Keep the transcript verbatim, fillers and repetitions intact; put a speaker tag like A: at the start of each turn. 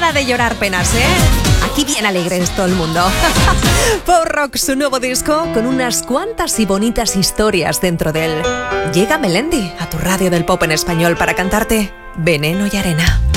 A: Nada de llorar penas, ¿eh? Aquí bien alegres todo el mundo. Pop Rock, su nuevo disco, con unas cuantas y bonitas historias dentro de él. Llega Melendi a tu radio del pop en español para cantarte Veneno y Arena.